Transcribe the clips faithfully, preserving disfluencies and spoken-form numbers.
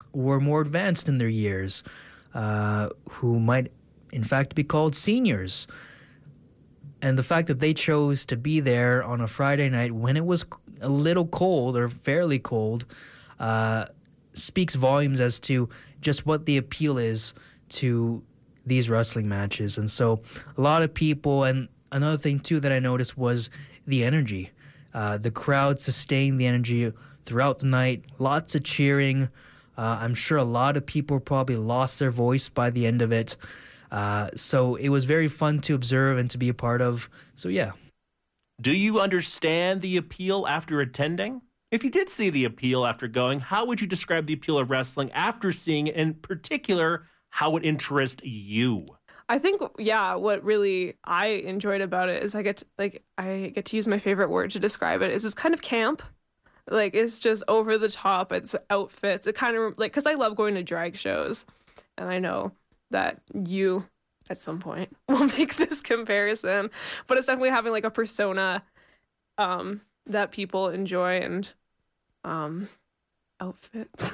who are more advanced in their years, uh, who might in fact be called seniors. And the fact that they chose to be there on a Friday night when it was a little cold or fairly cold uh, speaks volumes as to just what the appeal is to these wrestling matches. And so a lot of people, and another thing too that I noticed was the energy. Uh, the crowd sustained the energy throughout the night, lots of cheering. Uh, I'm sure a lot of people probably lost their voice by the end of it. Uh, so it was very fun to observe and to be a part of. So yeah. Do you understand the appeal after attending? If you did see the appeal after going, how would you describe the appeal of wrestling after seeing it, in particular, how it interests you? I think, yeah, what really I enjoyed about it is I get to, like I get to use my favorite word to describe it is it's kind of camp. Like, it's just over the top. It's outfits. It kind of like, because I love going to drag shows, and I know that you at some point will make this comparison, but it's definitely having like a persona um, that people enjoy and um, outfits.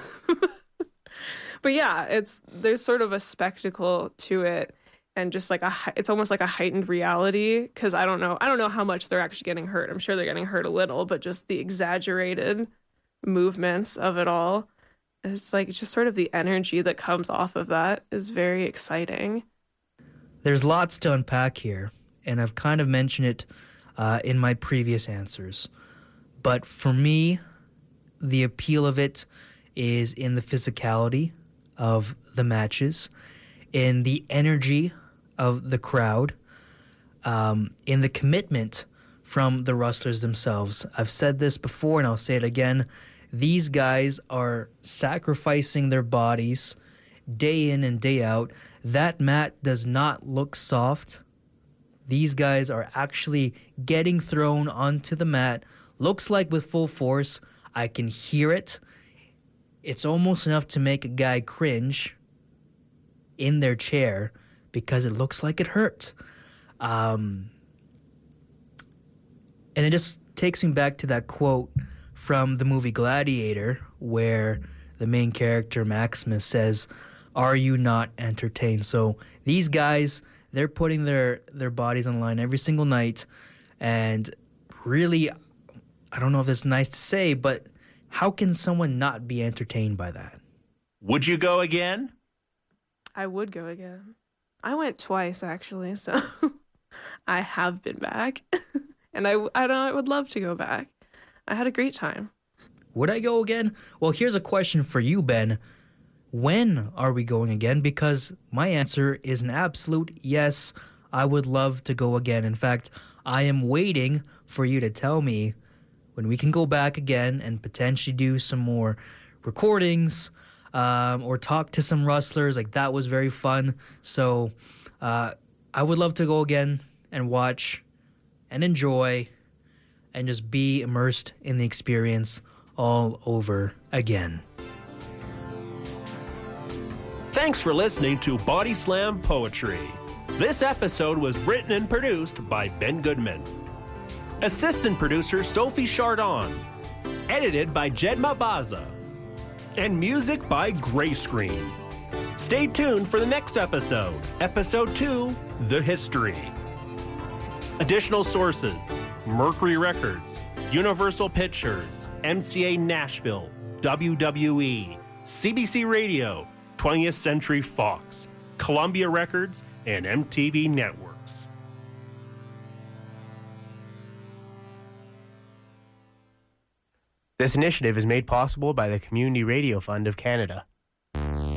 But yeah, it's there's sort of a spectacle to it, and just like a it's almost like a heightened reality, because I don't know I don't know how much they're actually getting hurt. I'm sure they're getting hurt a little, but just the exaggerated movements of it all, it's like just sort of the energy that comes off of that is very exciting. There's lots to unpack here, and I've kind of mentioned it uh, in my previous answers. But for me, the appeal of it is in the physicality of the matches, in the energy of the crowd, um, in the commitment from the wrestlers themselves. I've said this before and I'll say it again. These guys are sacrificing their bodies day in and day out. That mat does not look soft. These guys are actually getting thrown onto the mat. Looks like with full force. I can hear it. It's almost enough to make a guy cringe in their chair because it looks like it hurt. Um, and it just takes me back to that quote from the movie Gladiator, where the main character, Maximus, says, "Are you not entertained?" So these guys, they're putting their, their bodies on the line every single night. And really, I don't know if it's nice to say, but how can someone not be entertained by that? Would you go again? I would go again. I went twice, actually, so I have been back. And I, I, don't, I would love to go back. I had a great time. Would I go again? Well, here's a question for you, Ben. When are we going again? Because my answer is an absolute yes. I would love to go again. In fact, I am waiting for you to tell me when we can go back again and potentially do some more recordings um, or talk to some wrestlers. Like, that was very fun. So uh, I would love to go again and watch and enjoy and just be immersed in the experience all over again. Thanks for listening to Body Slam Poetry. This episode was written and produced by Ben Goodman. Assistant producer Sophie Chardon. Edited by Jed Mabaza. And music by Gray Screen. Stay tuned for the next episode, Episode two, The History. Additional sources: Mercury Records, Universal Pictures, M C A Nashville, W W E, C B C Radio, twentieth Century Fox, Columbia Records, and M T V Networks. This initiative is made possible by the Community Radio Fund of Canada.